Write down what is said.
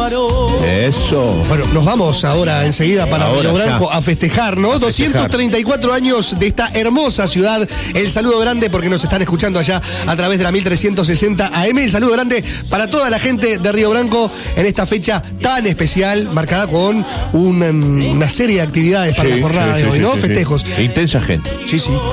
Eso. Bueno, nos vamos ahora enseguida para Río Branco a festejar, ¿no? 234 años de esta hermosa ciudad. El saludo grande porque nos están escuchando allá a través de la 1360 AM. El saludo grande para toda la gente de Río Branco en esta fecha tan especial, marcada con una serie de actividades para la jornada de hoy, ¿no? Festejos. Intensa gente. Sí, sí.